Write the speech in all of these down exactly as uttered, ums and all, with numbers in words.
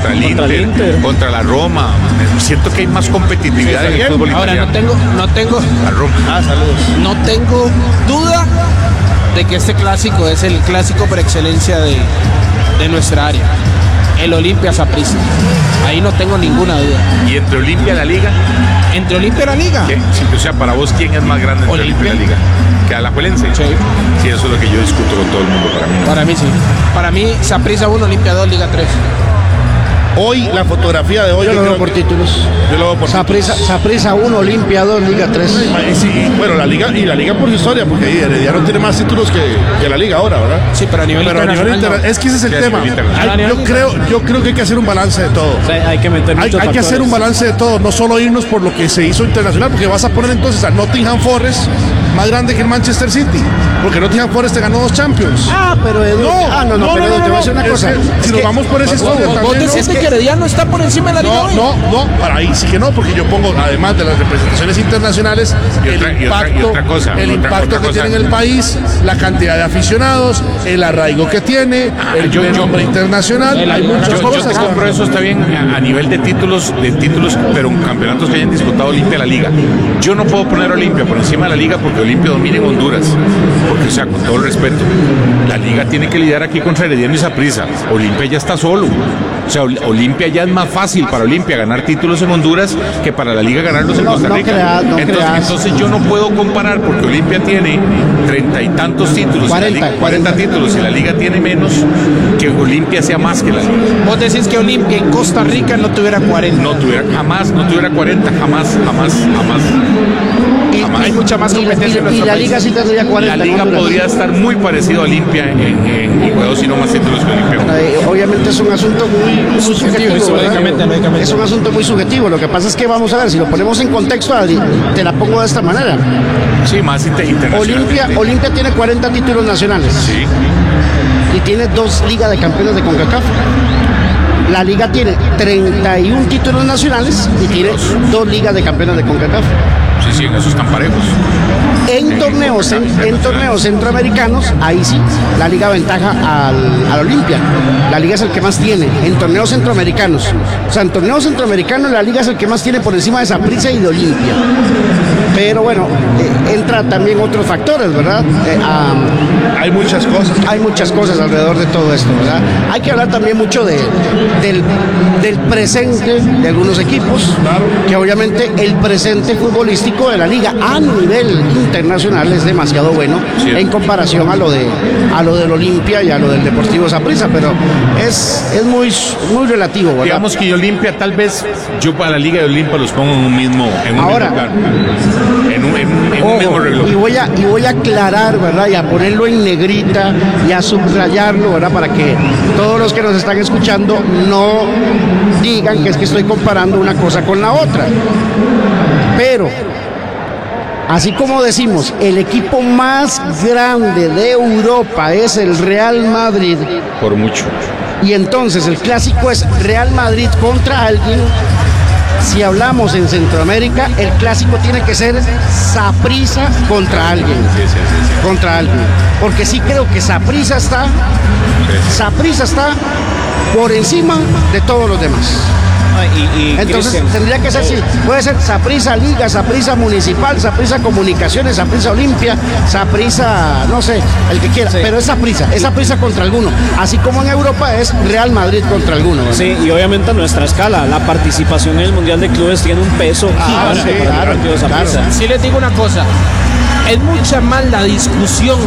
contra el Inter, contra, el Inter. contra la Roma. Siento que hay más competitividad sí, en el fútbol Ahora, italiano. no tengo, no tengo, la Roma. Ah, saludos. No tengo duda de que este clásico es el clásico por excelencia de, de nuestra área. El Olimpia Saprissa. Ahí no tengo ninguna duda. ¿Y entre Olimpia y la Liga? ¿Entre Olimpia y la Liga? Sí, o sea, para vos, ¿quién es más grande entre Olimpia y la Liga? ¿Que Alajuelense? Sí. Sí, eso es lo que yo discuto con todo el mundo, para mí. Para mí sí. Para mí, Saprissa uno, Olimpia dos, Liga tres. Hoy, la fotografía de hoy... Yo, yo lo veo por títulos. Yo lo veo por Saprissa, títulos. Saprissa uno, Olimpia dos, Liga tres. Sí, bueno, la Liga, y la Liga por su historia, porque Herediano tiene más títulos que, que la Liga ahora, ¿verdad? Sí, pero a nivel pero internacional. A nivel interna- no. Es que ese es el sí, tema. Hay, yo, creo, yo creo que hay que hacer un balance de todo. O sea, hay que meter Hay, hay que hacer un balance de todo, no solo irnos por lo que se hizo internacional, porque vas a poner entonces a Nottingham Forest más grande que el Manchester City, porque Nottingham Forest te ganó dos Champions. Ah, pero Edu, no, ah, no, no, no, pero no, Edu, no, te voy a decir una cosa. Que, es si que, nos vamos por esa historia ¿Vos, también. ¿Vos decís no, que Herediano está por encima de la Liga no, hoy? No, no, para ahí sí que no, porque yo pongo, además de las representaciones internacionales, y otra, el y otra, impacto, y otra cosa, el otra, impacto otra que cosa. tiene en el país, la cantidad de aficionados, el arraigo que tiene, el yo, yo, nombre internacional, el, hay muchas yo, cosas. Yo te compro eso, está bien a, a nivel de títulos, de títulos, pero en campeonatos que hayan disputado Olimpia la Liga. Yo no puedo poner a Olimpia por encima de la Liga porque Olimpia domina en Honduras. Porque, o sea, con todo el respeto, la Liga tiene que lidiar aquí contra Herediano y Saprissa. Olimpia ya está solo. O sea, Olimpia ya es más fácil para Olimpia ganar títulos en Honduras que para la Liga ganarlos en no, Costa no Rica. Creas, no entonces, creas. entonces yo no puedo comparar porque Olimpia tiene treinta y tantos títulos, cuarenta, y la Liga, cuarenta. cuarenta títulos y la Liga tiene menos, que Olimpia sea más que la Liga. Vos decís que Olimpia en Costa Rica no tuviera cuarenta. No tuviera, jamás, no tuviera cuarenta, jamás, jamás, jamás. Y, jamás. Hay mucha más y, competencia y, en nuestro y la país. Liga sí tendría cuarenta. La Liga podría estar muy parecido a Olimpia en, en, en juegos y no más títulos que Olimpia. Eh, obviamente es un asunto muy, muy subjetivo, subjetivo lógicamente, lógicamente. Es un asunto muy subjetivo. Lo que pasa es que vamos a ver, si lo ponemos en contexto, Adri, te la pongo de esta manera. Sí, más internacional. Olimpia, Olimpia tiene cuarenta títulos nacionales. Sí. Y tiene dos ligas de campeones de CONCACAF. La liga tiene treinta y un títulos nacionales y tiene dos ligas de campeones de CONCACAF. Sí, sí, en esos están parejos. En torneos, en, en torneos centroamericanos, ahí sí, la liga aventaja al, al Olimpia. La liga es el que más tiene, en torneos centroamericanos. O sea, en torneos centroamericanos la liga es el que más tiene por encima de Saprissa y de Olimpia. Pero bueno, eh, entra también otros factores, ¿verdad? Eh, um, hay muchas cosas. Hay muchas cosas alrededor de todo esto, ¿verdad? Hay que hablar también mucho de, del, del presente de algunos equipos, claro. Que obviamente el presente futbolístico de la liga a nivel internacional es demasiado bueno, sí, en comparación a lo de a lo del Olimpia y a lo del Deportivo Saprissa, pero es, es muy, muy relativo, ¿verdad? Digamos que Olimpia, tal vez yo para la liga de Olimpia los pongo en un mismo, en un Ahora, mismo lugar, en un, en, en ojo, un mismo reloj. Y voy, a, y voy a aclarar, ¿verdad? Y a ponerlo en negrita y a subrayarlo, ¿verdad? Para que todos los que nos están escuchando no digan que es que estoy comparando una cosa con la otra. Pero así como decimos, el equipo más grande de Europa es el Real Madrid. Por mucho. Y entonces el clásico es Real Madrid contra alguien. Si hablamos en Centroamérica, el clásico tiene que ser Saprissa contra alguien. Sí, sí, sí, sí. Contra alguien. Porque sí creo que Saprissa está, sí. Saprissa está por encima de todos los demás. Y, y Entonces Cristian, tendría que ser así, puede ser Saprissa Liga, Saprissa Municipal, Saprissa Comunicaciones, Saprissa Olimpia, Saprissa, no sé, el que quiera, sí. Pero es Saprissa, es Saprissa contra alguno, así como en Europa es Real Madrid contra alguno, ¿verdad? Sí, y obviamente a nuestra escala, la participación en el Mundial de Clubes tiene un peso ah, gigante sí, para claro, el partido de claro. Saprissa. Sí les digo una cosa, es mucha más la discusión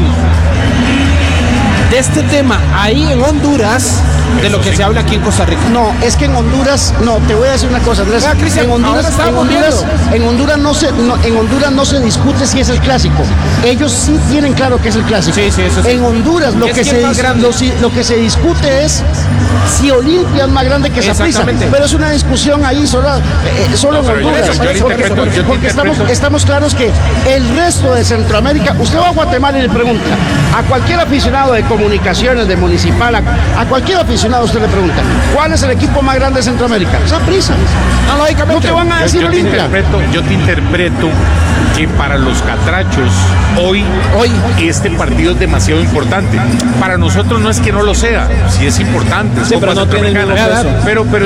de este tema ahí en Honduras de lo que se habla aquí en Costa Rica. No, es que en Honduras, no, te voy a decir una cosa, Andrés, ah, Cristian, en Honduras, en Honduras, en Honduras no se, no, en Honduras no se discute si es el clásico. Ellos sí tienen claro que es el clásico. Sí, sí, eso sí. En Honduras lo que se lo, lo que se discute es si Olimpia es más grande que Saprissa, pero es una discusión ahí solo, eh, solo no, en Honduras, yo, yo porque, porque, porque estamos, estamos claros que el resto de Centroamérica, usted va a Guatemala y le pregunta a cualquier aficionado de comunicaciones, de municipal, a, a cualquier aficionado usted le pregunta, ¿cuál es el equipo más grande de Centroamérica? Saprissa. No, lógicamente. No te van a decir yo, yo te Olimpia. interpreto, yo te interpreto que para los catrachos hoy, hoy este partido es demasiado importante. Para nosotros no es que no lo sea, sí es importante. Sí, pero no tiene ningún peso. Pero, pero